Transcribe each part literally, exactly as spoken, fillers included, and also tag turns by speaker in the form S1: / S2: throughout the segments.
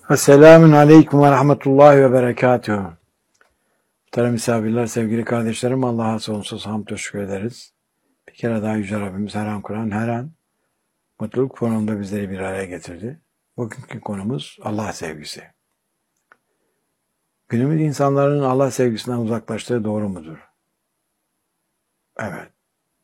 S1: Esselamun Aleyküm ve Rahmetullahi ve Berekatuhu. Muhterem misafirler, sevgili kardeşlerim, Allah'a sonsuz hamd teşekkür ederiz. Bir kere daha Yüce Rabbimiz her an Kur'an, her an mutluluk fonunda bizleri bir araya getirdi. Bugünkü konumuz Allah sevgisi. Günümüz insanların Allah sevgisinden uzaklaştığı doğru mudur? Evet.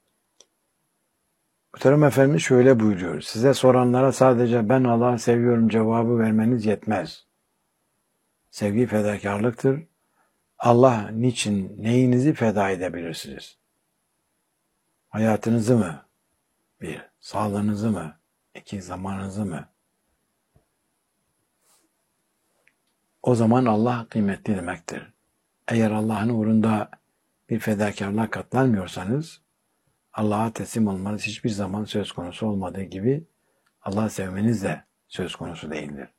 S1: Muhterem Efendimiz şöyle buyuruyor. Size soranlara sadece ben Allah'ı seviyorum cevabı vermeniz yetmez. Sevgi fedakarlıktır. Allah niçin, neyinizi feda edebilirsiniz? Hayatınızı mı? Bir, sağlığınızı mı? İki, zamanınızı mı? O zaman Allah kıymetli demektir. Eğer Allah'ın uğrunda bir fedakarlığa katlanmıyorsanız, Allah'a teslim olmanız hiçbir zaman söz konusu olmadığı gibi Allah'ı sevmeniz de söz konusu değildir.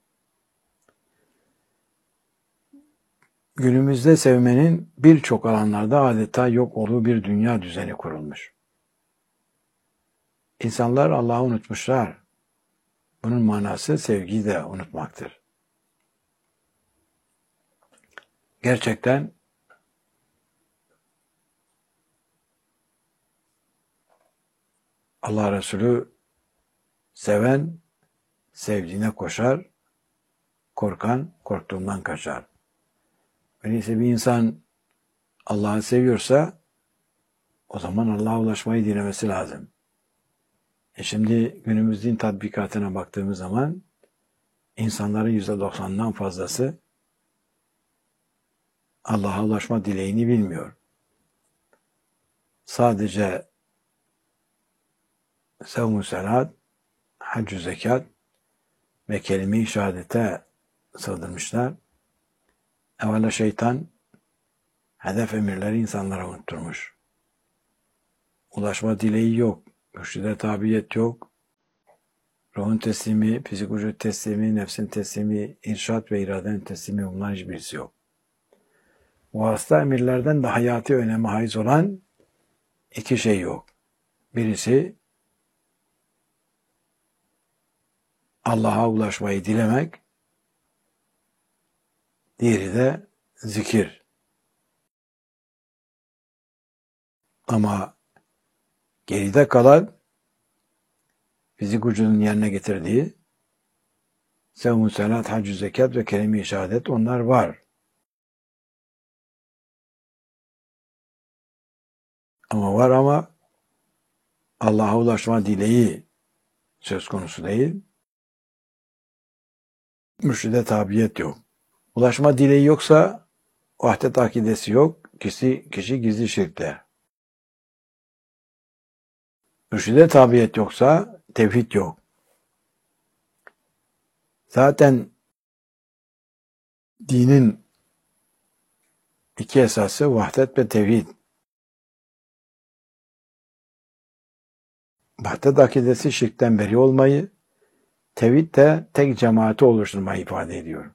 S1: Günümüzde sevmenin birçok alanlarda adeta yok olduğu bir dünya düzeni kurulmuş. İnsanlar Allah'ı unutmuşlar. Bunun manası sevgiyi de unutmaktır. Gerçekten Allah Resulü seven sevdiğine koşar, korkan korktuğundan kaçar. Öyleyse bir insan Allah'ı seviyorsa o zaman Allah'a ulaşmayı dilemesi lazım. E şimdi günümüzün tatbikatına baktığımız zaman insanların yüzde doksanından fazlası Allah'a ulaşma dileğini bilmiyor. Sadece sevm-ü salat, hac-ü zekat ve kelime-i şehadete sığdırmışlar. Evvela şeytan hedef emirleri insanlara unutturmuş. Ulaşma dileği yok, mürşide tabiyet yok, ruhun teslimi, fizik vücut teslimi, nefsin teslimi, irşat ve iradenin teslimi bunlar hiçbirisi yok. Vasıta emirlerden de hayati öneme haiz olan iki şey yok. Birisi Allah'a ulaşmayı dilemek, diğeri de zikir. Ama geride kalan fizik vücudun yerine getirdiği sevm-ü salat, hac-ü zekat ve kelime-i şehadet onlar var. Ama var ama Allah'a ulaşma dileği söz konusu değil. Mürşide tabiyet yok. Ulaşma dileği yoksa vahdet akidesi yok. Kişi, kişi gizli şirkte. Mürşide tabiyet yoksa tevhid yok. Zaten dinin iki esası vahdet ve tevhid. Vahdet akidesi şirkten beri olmayı, tevhid de tek cemaati oluşturmayı ifade ediyor.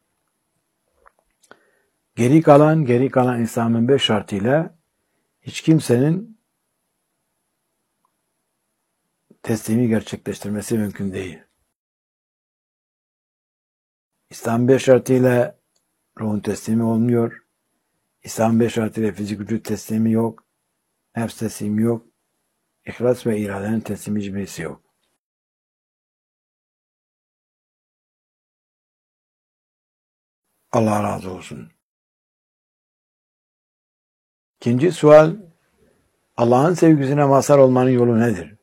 S1: Geri kalan, geri kalan İslam'ın beş şartıyla hiç kimsenin teslimi gerçekleştirmesi mümkün değil. İslam beş şartıyla ruhun teslimi olmuyor. İslam beş şartıyla fizik vücut teslimi yok. Nefs teslimi yok. İhlas ve iradenin teslimi hiçbirisi yok. Allah razı olsun. İkinci sual, Allah'ın sevgisine mazhar olmanın yolu nedir?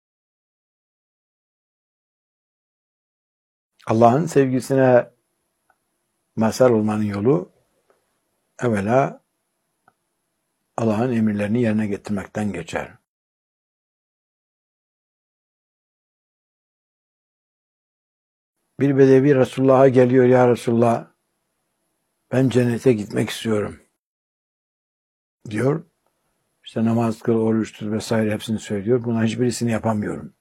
S1: Allah'ın sevgisine mazhar olmanın yolu, evvela Allah'ın emirlerini yerine getirmekten geçer. Bir bedevi Resulullah'a geliyor, ya Resulullah, ben cennete gitmek istiyorum diyor. İşte namaz kıl, oruç tut vesaire hepsini söylüyor. Buna hiçbirisini yapamıyorum.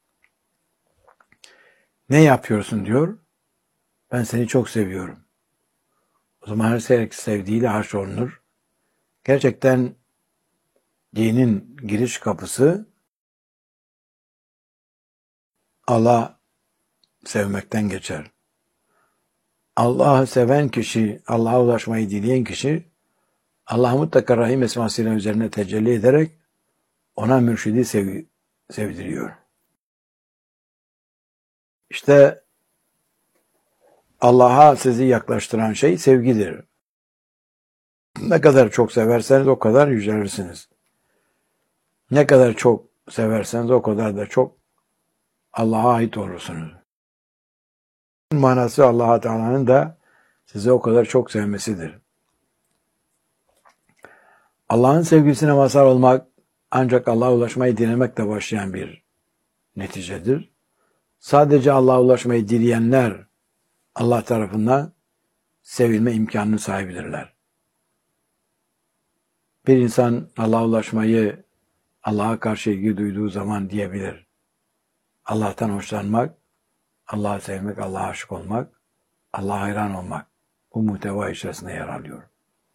S1: Ne yapıyorsun diyor. Ben seni çok seviyorum. O zaman her şey sevdiğiyle haşrolunur. Gerçekten dinin giriş kapısı Allah sevmekten geçer. Allah'ı seven kişi, Allah'a ulaşmayı dileyen kişi, Allah mutlaka Rahim esmasıyla üzerine tecelli ederek ona mürşidi sev sevdiriyor. İşte Allah'a sizi yaklaştıran şey sevgidir. Ne kadar çok severseniz o kadar yücelirsiniz. Ne kadar çok severseniz o kadar da çok Allah'a ait olursunuz. Manası Allah Teala'nın da sizi o kadar çok sevmesidir. Allah'ın sevgisine mazhar olmak ancak Allah'a ulaşmayı dilemekle başlayan bir neticedir. Sadece Allah'a ulaşmayı dileyenler Allah tarafından sevilme imkanının sahibidirler. Bir insan Allah'a ulaşmayı Allah'a karşı ilgi duyduğu zaman diyebilir. Allah'tan hoşlanmak, Allah'ı sevmek, Allah'a aşık olmak, Allah'a hayran olmak. Bu muhteva içerisinde yer alıyor.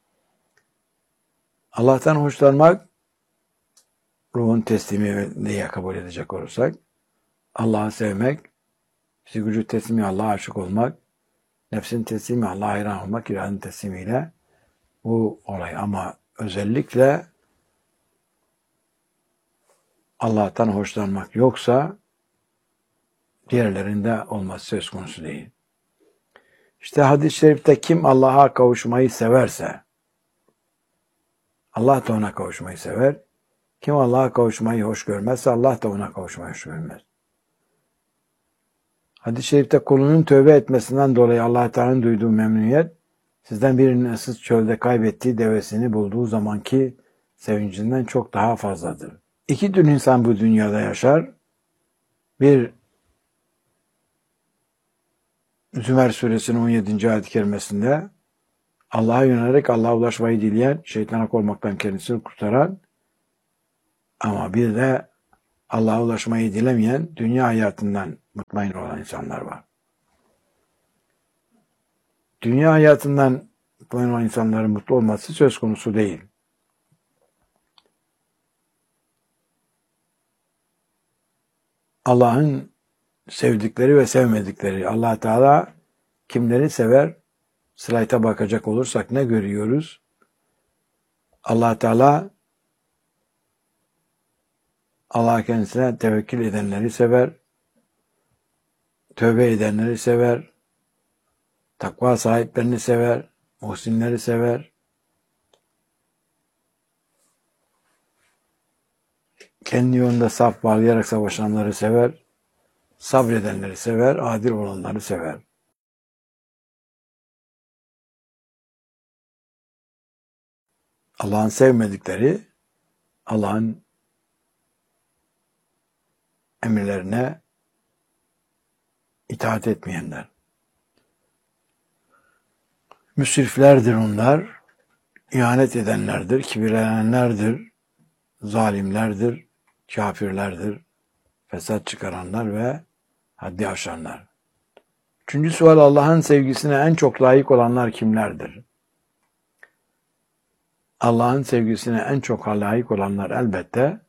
S1: Allah'tan hoşlanmak, ruhun teslimi diye kabul edecek olursak, Allah'ı sevmek, fizik vücut teslimi Allah'a aşık olmak, nefsin teslimi Allah'a hayran olmak, iradenin teslimiyle bu olay. Ama özellikle Allah'tan hoşlanmak yoksa diğerlerinde olması söz konusu değil. İşte hadis-i şerifte kim Allah'a kavuşmayı severse Allah da ona kavuşmayı sever. Kim Allah'a kavuşmayı hoş görmezse Allah da ona kavuşmayı hoş görmez. Hadis-i şerifte kulunun tövbe etmesinden dolayı Allah Teala'nın duyduğu memnuniyet sizden birinin ıssız çölde kaybettiği devesini bulduğu zamanki sevincinden çok daha fazladır. İki tür insan bu dünyada yaşar. Bir, Zümer suresinin on yedinci ayet-i kerimesinde Allah'a yönelerek Allah'a ulaşmayı dileyen, şeytana olmaktan kendisini kurtaran, ama bir de Allah'a ulaşmayı dilemeyen, dünya hayatından mutmain olan insanlar var. Dünya hayatından mutmain olan insanların mutlu olması söz konusu değil. Allah'ın sevdikleri ve sevmedikleri, Allah Teala kimleri sever? Slayta bakacak olursak ne görüyoruz? Allah Teala Allah kendisine tevekkül edenleri sever, tövbe edenleri sever, takva sahiplerini sever, muhsinleri sever, kendi yolunda saf bağlayarak savaşanları sever, sabredenleri sever, adil olanları sever. Allah'ın sevmedikleri, Allah'ın emirlerine itaat etmeyenler. Müsriflerdir onlar, ihanet edenlerdir, kibirlenenlerdir, zalimlerdir, kafirlerdir, fesat çıkaranlar ve haddi aşanlar. Üçüncü sual, Allah'ın sevgisine en çok layık olanlar kimlerdir? Allah'ın sevgisine en çok layık olanlar elbette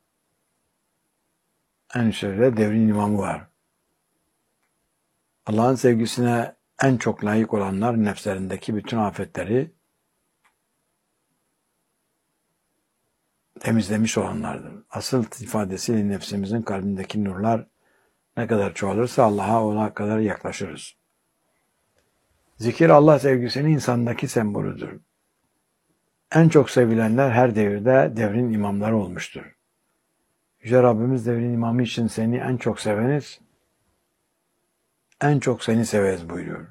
S1: en üstte devrin imamı var. Allah'ın sevgisine en çok layık olanlar nefslerindeki bütün afetleri temizlemiş olanlardır. Asıl ifadesiyle nefsimizin kalbindeki nurlar ne kadar çoğalırsa Allah'a ona kadar yaklaşırız. Zikir Allah sevgisinin insandaki sembolüdür. En çok sevilenler her devirde devrin imamları olmuştur. Yüce Rabbimiz devrin imamı için seni en çok seveniz, en çok seni severiz buyuruyor.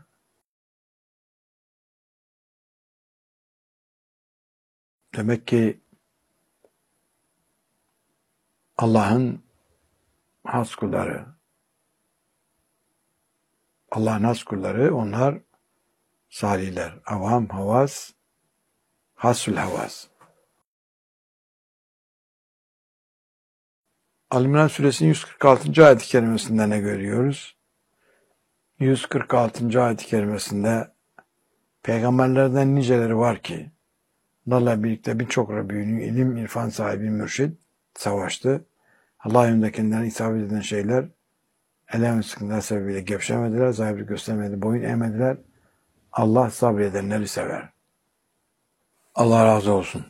S1: Demek ki Allah'ın has kulları, Allah'ın has kulları onlar salihler, avam, havas, hasül havas. Al-İmran suresinin yüz kırk altıncı ayet-i kerimesinde ne görüyoruz? yüz kırk altıncı ayet-i kerimesinde peygamberlerden niceleri var ki onlarla birlikte birçok Rabbinin ilim, irfan sahibi mürşid savaştı. Allah yönündekinden isabet eden şeyler elem ve sıkıntılar sebebiyle gevşemediler, zahiri göstermedi, boyun eğmediler. Allah sabredenleri sever. Allah razı olsun.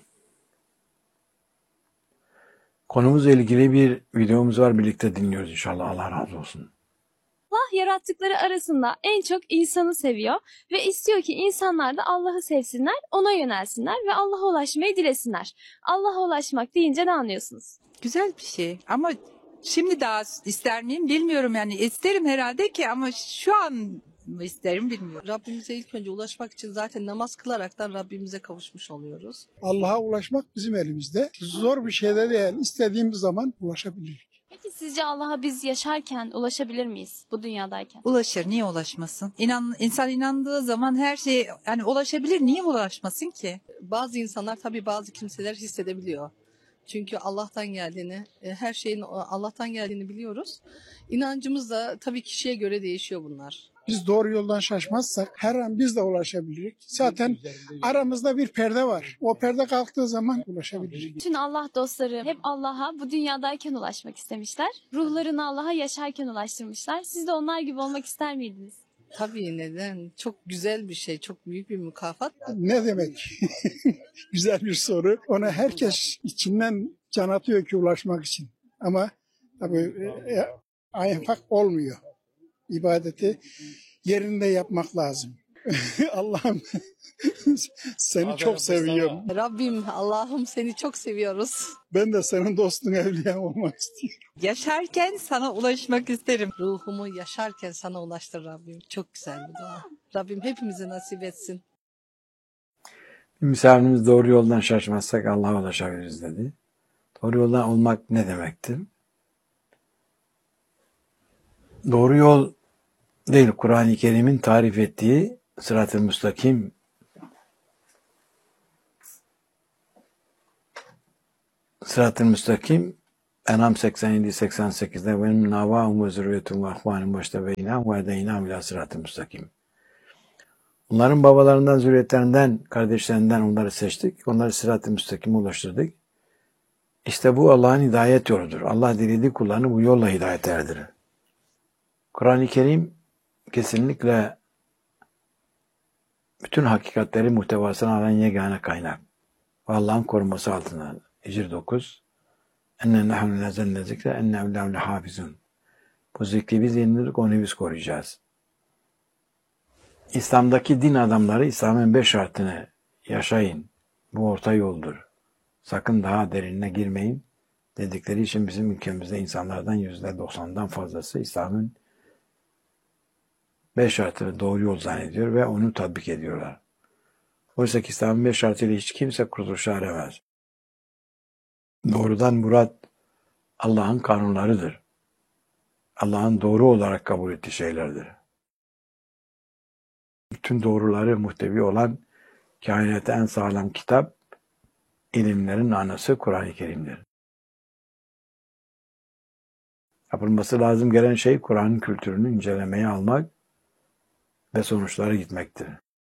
S1: Konumuzla ilgili bir videomuz var. Birlikte dinliyoruz inşallah. Allah razı olsun.
S2: Allah yarattıkları arasında en çok insanı seviyor ve istiyor ki insanlar da Allah'ı sevsinler, ona yönelsinler ve Allah'a ulaşmayı dilesinler. Allah'a ulaşmak deyince ne anlıyorsunuz?
S3: Güzel bir şey ama şimdi daha ister miyim bilmiyorum, yani isterim herhalde ki, ama şu an mı isterim bilmiyorum.
S4: Rabbimize ilk önce ulaşmak için zaten namaz kılaraktan Rabbimize kavuşmuş oluyoruz.
S5: Allah'a ulaşmak bizim elimizde. Zor bir şey de değil. İstediğimiz zaman ulaşabiliriz.
S2: Peki sizce Allah'a biz yaşarken ulaşabilir miyiz bu dünyadayken?
S3: Ulaşır, niye ulaşmasın? İnan, insan inandığı zaman her şey yani ulaşabilir, niye ulaşmasın ki?
S4: Bazı insanlar tabii bazı kimseler hissedebiliyor. Çünkü Allah'tan geldiğini, e, her şeyin Allah'tan geldiğini biliyoruz. İnancımız da tabii kişiye göre değişiyor bunlar.
S5: Biz doğru yoldan şaşmazsak her an biz de ulaşabiliriz. Zaten aramızda bir perde var. O perde kalktığı zaman ulaşabiliriz.
S2: Bütün Allah dostları hep Allah'a bu dünyadayken ulaşmak istemişler. Ruhlarını Allah'a yaşarken ulaştırmışlar. Siz de onlar gibi olmak ister miydiniz?
S4: Tabii, neden? Çok güzel bir şey, çok büyük bir mükafat.
S5: Ne demek? Güzel bir soru. Ona herkes içinden can atıyor ki ulaşmak için. Ama tabii e, ayak olmuyor. İbadeti yerinde yapmak lazım. Allah'ım seni çok seviyorum.
S4: Rabbim, Allah'ım seni çok seviyoruz.
S5: Ben de senin dostun, evliyan olmak istiyorum.
S3: Yaşarken sana ulaşmak isterim.
S4: Ruhumu yaşarken sana ulaştır Rabbim. Çok güzel bir dua. Rabbim hepimize nasip etsin.
S1: Misafirimiz doğru yoldan şaşmazsak Allah'a ulaşabiliriz dedi. Doğru yoldan olmak ne demektir? Doğru yol değil, Kur'an-ı Kerim'in tarif ettiği sırat-ı müstakim sırat-ı müstakim En'am seksen yedi seksen sekizde benim navahum ve zürriyetum ve ahvanim başta ve inam ve edeynam ila sırat-ı müstakim. Onların babalarından, zürriyetlerinden, kardeşlerinden onları seçtik. Onları sırat-ı müstakime ulaştırdık. İşte bu Allah'ın hidayet yoludur. Allah dilediği kullarını bu yolla hidayet erdirir. Kur'an-ı Kerim kesinlikle bütün hakikatleri muhtevasına alan yegane kaynak. Ve Allah'ın koruması altında. Hicr dokuz. Enne nehnu nezzelne zikre enne evlâhu lehâfizun. Bu zikri biz indirdik, onu biz koruyacağız. İslam'daki din adamları İslam'ın beş şartını yaşayın. Bu orta yoldur. Sakın daha derinine girmeyin dedikleri için bizim ülkemizde insanlardan yüzde doksandan fazlası İslam'ın beş şartını doğru yol zannediyor ve onu tatbik ediyorlar. Oysa ki İslam'ın beş şartıyla hiç kimse kurtuluşa eremez. Doğrudan murat Allah'ın kanunlarıdır. Allah'ın doğru olarak kabul ettiği şeylerdir. Bütün doğruları muhtevi olan kainata en sağlam kitap, ilimlerin anası Kur'an-ı Kerim'dir. Yapılması lazım gelen şey Kur'an'ın kültürünü incelemeye almak ve sonuçlara gitmektir.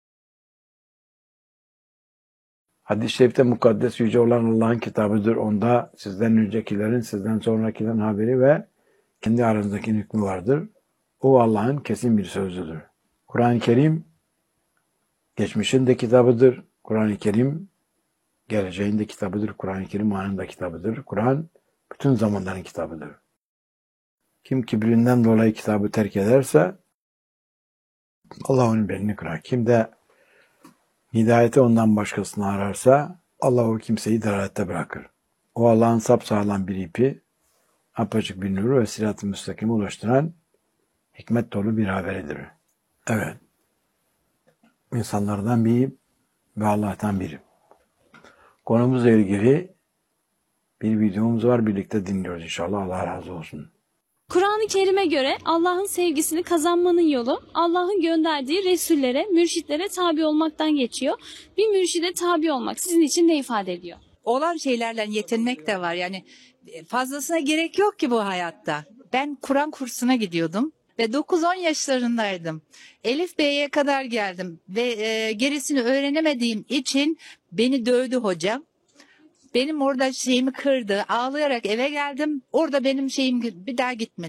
S1: Hadis-i şerifte mukaddes yüce olan Allah'ın kitabıdır. Onda sizden öncekilerin, sizden sonrakilerin haberi ve kendi aranızdaki hükmü vardır. O Allah'ın kesin bir sözüdür. Kur'an-ı Kerim geçmişin de kitabıdır. Kur'an-ı Kerim geleceğin de kitabıdır. Kur'an-ı Kerim anın da kitabıdır. Kur'an bütün zamanların kitabıdır. Kim kibrinden dolayı kitabı terk ederse Allah onun belini kırar. Kim de hidayeti ondan başkasını ararsa Allah o kimseyi dalalette bırakır. O Allah'ın sapsağlam bir ipi, apaçık bir nuru ve sirat-ı müstakime ulaştıran hikmet dolu bir haberidir. Evet. İnsanlardan biri ve Allah'tan biri. Konumuzla ilgili bir videomuz var. Birlikte dinliyoruz inşallah. Allah razı olsun.
S2: Kur'an-ı Kerim'e göre Allah'ın sevgisini kazanmanın yolu Allah'ın gönderdiği Resullere, mürşitlere tabi olmaktan geçiyor. Bir mürşide tabi olmak sizin için ne ifade ediyor?
S3: Olan şeylerle yetinmek de var, yani fazlasına gerek yok ki bu hayatta. Ben Kur'an kursuna gidiyordum ve dokuz on yaşlarındaydım. Elif B'ye kadar geldim ve e, gerisini öğrenemediğim için beni dövdü hocam. Benim orada şeyimi kırdı. Ağlayarak eve geldim. Orada benim şeyim, bir daha gitmedim.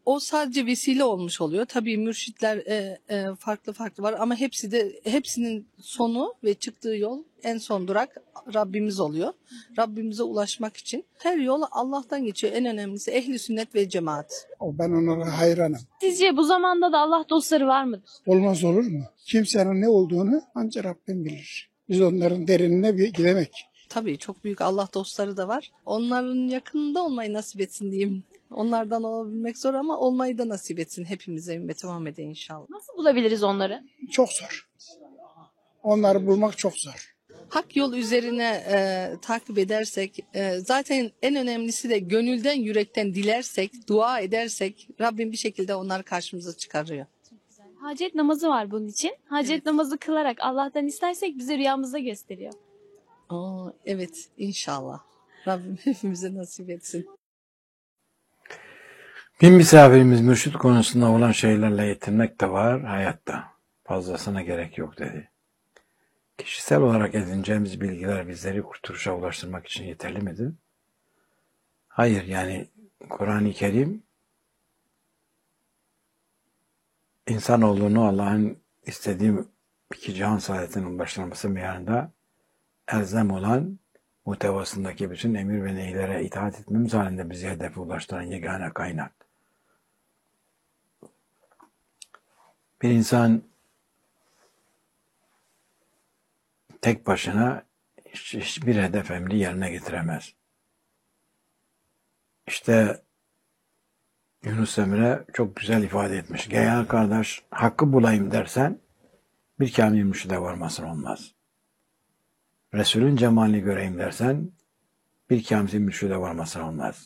S4: O sadece vesile olmuş oluyor. Tabii mürşitler e, e, farklı farklı var ama hepsi de hepsinin sonu ve çıktığı yol en son durak Rabbimiz oluyor. Rabbimize ulaşmak için her yol Allah'tan geçiyor. En önemlisi ehli sünnet ve cemaat.
S5: O ben onlara hayranım.
S2: Sizce bu zamanda da Allah dostları var mıdır?
S5: Olmaz olur mu? Kimsenin ne olduğunu ancak Rabbim bilir. Biz onların derinine bir gidemek.
S4: Tabii çok büyük Allah dostları da var. Onların yakınında olmayı nasip etsin diyeyim. Onlardan olabilmek zor ama olmayı da nasip etsin hepimize, ümmeti Muhammed'e inşallah.
S2: Nasıl bulabiliriz onları?
S5: Çok zor. Onları bulmak çok zor.
S4: Hak yol üzerine e, takip edersek, e, zaten en önemlisi de gönülden, yürekten dilersek, dua edersek Rabbim bir şekilde onları karşımıza çıkarıyor.
S2: Hacet namazı var bunun için. Hacet
S4: Evet.
S2: namazı kılarak Allah'tan istersek bize rüyamızda gösteriyor.
S4: Aa, evet inşallah. Rabbim hepimize nasip etsin.
S1: Bir misafirimiz mürşit konusunda olan şeylerle yetinmek de var hayatta. Fazlasına gerek yok dedi. Kişisel olarak edineceğimiz bilgiler bizleri kurtuluşa ulaştırmak için yeterli midir? Hayır, yani Kur'an-ı Kerim insanoğlunu Allah'ın istediği iki cihan saadetine ulaştırması meyanında elzem olan muhtevasındaki bütün emir ve neylere itaat etmemiz halinde bizi hedefe ulaştıran yegane kaynak. Bir insan tek başına hiç- hiçbir hedef emri yerine getiremez. İşte Yunus Emre çok güzel ifade etmiş. Gel kardeş, hakkı bulayım dersen bir kamil mürşide varmasın olmaz. Resulün cemalini göreyim dersen bir kamil mürşide varmasın olmaz.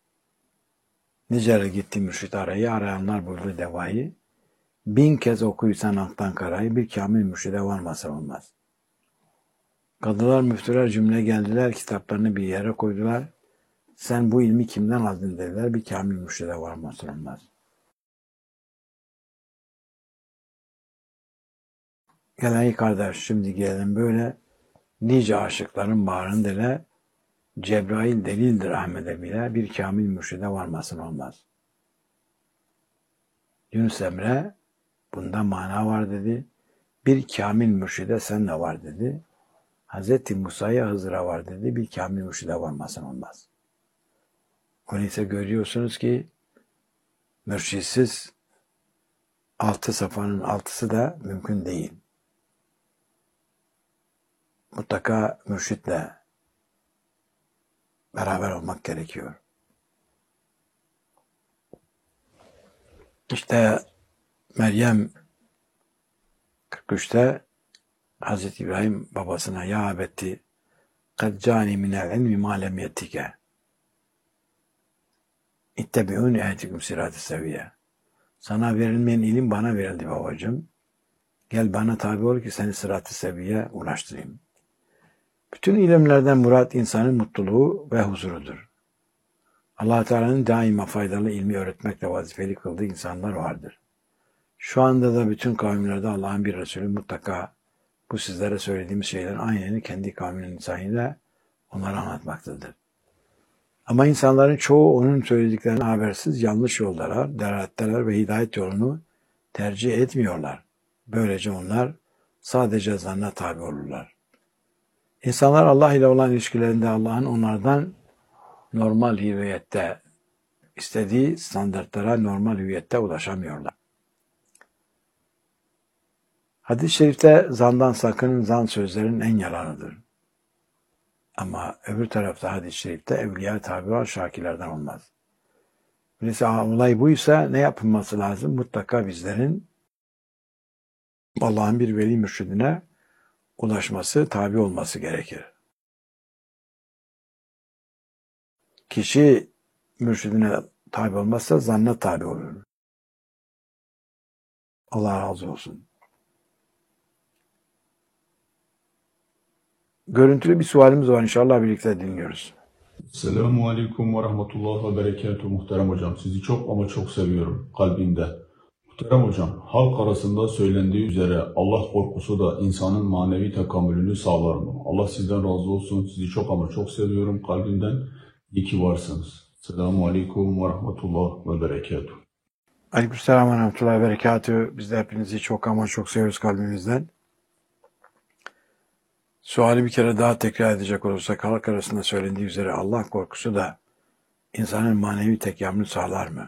S1: Nice gitti mürşit arayı, arayanlar buldu devayı. Bin kez okuysan alttan karayı, bir kamil mürşide varmasın olmaz. Kadılar, müftüler cümle geldiler, kitaplarını bir yere koydular. Sen bu ilmi kimden aldın dediler, bir kamil mürşide varmasın olmaz. Gelen kardeş, şimdi gelelim böyle nice aşıkların bağrını dile, Cebrail delildir Ahmet'e bile, bir kamil mürşide varmasın olmaz. Yunus Emre bunda mana var dedi. Bir kamil mürşide sen de var dedi. Hazreti Musa'ya Hızır'a var dedi. Bir kamil mürşide varmasın olmaz. Öyleyse görüyorsunuz ki mürşitsiz altı safanın altısı da mümkün değil. Mutlaka mürşitle beraber olmak gerekiyor. İşte Meryem kırk üçte Hazreti İbrahim babasına ya abetti kad cani minel ilmi ma lem yettike ittebi'un ehdikum sirat-ı seviye. Sana verilmeyen ilim bana verildi babacığım. Gel bana tabi ol ki seni sırat-ı seviye ulaştırayım. Bütün ilimlerden murat insanın mutluluğu ve huzurudur. Allah Teala'nın daima faydalı ilmi öğretmekle vazifeli kıldığı insanlar vardır. Şu anda da bütün kavimlerde Allah'ın bir Resulü mutlaka bu sizlere söylediğimiz şeylerin aynını kendi kavminin insanıyla onlara anlatmaktadır. Ama insanların çoğu onun söylediklerine habersiz yanlış yollara, delaletteler ve hidayet yolunu tercih etmiyorlar. Böylece onlar sadece zanna tabi olurlar. İnsanlar Allah ile olan ilişkilerinde Allah'ın onlardan normal hüviyette istediği standartlara normal hüviyette ulaşamıyorlar. Hadis-i şerifte zandan sakının, zan sözlerin en yalanıdır. Ama öbür tarafta hadis-i şerifte evliya tabi var, şakilerden olmaz. Mesela olay buysa ne yapılması lazım? Mutlaka bizlerin Allah'ın bir veli mürşidine ulaşması, tabi olması gerekir. Kişi mürşidine tabi olmazsa zanna tabi olur. Allah razı olsun. Görüntülü bir sualimiz var. İnşallah birlikte dinliyoruz.
S6: Selamun Aleyküm ve Rahmetullah ve Berekatuhu muhterem hocam. Sizi çok ama çok seviyorum kalbimde. Muhterem hocam, halk arasında söylendiği üzere Allah korkusu da insanın manevi tekamülünü sağlar mı? Allah sizden razı olsun. Sizi çok ama çok seviyorum kalbimden. İyi ki varsınız. Selamun Aleyküm ve Rahmetullah ve Berekatuhu.
S1: Aleykümselam ve rahmetullahi ve berekatühü. Biz de hepinizi çok ama çok seviyoruz kalbimizden. Suali bir kere daha tekrar edecek olursak, halk arasında söylendiği üzere Allah korkusu da insanın manevi tekamülünü sağlar mı?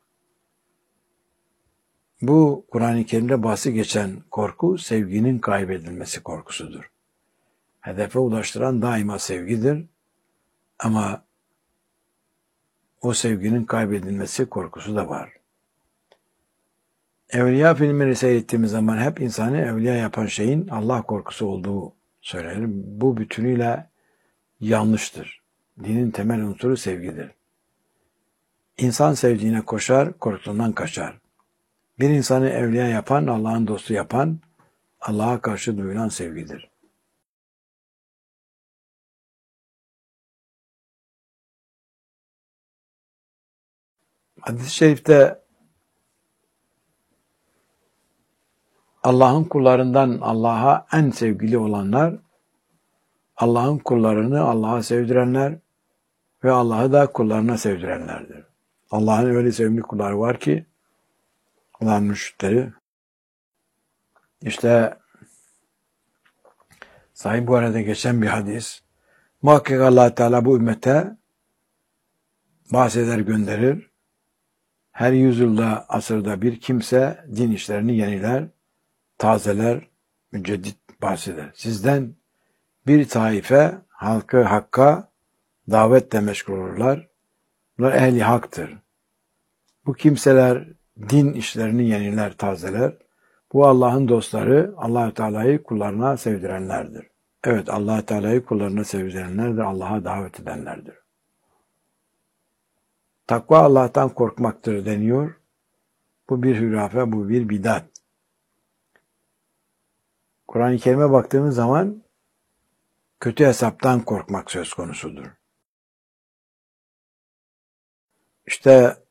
S1: Bu Kur'an-ı Kerim'de bahsi geçen korku, sevginin kaybedilmesi korkusudur. Hedefe ulaştıran daima sevgidir ama o sevginin kaybedilmesi korkusu da var. Evliya filmini seyrettiğimiz zaman hep insanı evliya yapan şeyin Allah korkusu olduğu söylenir. Bu bütünüyle yanlıştır. Dinin temel unsuru sevgidir. İnsan sevdiğine koşar, korkusundan kaçar. Bir insanı evliya yapan, Allah'ın dostu yapan, Allah'a karşı duyulan sevgidir. Hadis-i şerifte Allah'ın kullarından Allah'a en sevgili olanlar, Allah'ın kullarını Allah'a sevdirenler ve Allah'ı da kullarına sevdirenlerdir. Allah'ın öyle sevimli kulları var ki, Allah'ın mürşitleri. İşte Sahih Buhari'de geçen bir hadis. Muhakkak Allah Teala bu ümmete bahseder gönderir. Her yüzyılda, asırda bir kimse din işlerini yeniler, tazeler, müceddit bahseder. Sizden bir taife halkı hakka davetle meşgul olurlar. Bunlar ehli haktır. Bu kimseler din işlerini yeniler, tazeler. Bu Allah'ın dostları, Allah-u Teala'yı kullarına sevdirenlerdir. Evet, Allah-u Teala'yı kullarına sevdirenler de Allah'a davet edenlerdir. Takva Allah'tan korkmaktır deniyor. Bu bir hürafe, bu bir bidat. Kur'an-ı Kerim'e baktığımız zaman kötü hesaptan korkmak söz konusudur. İşte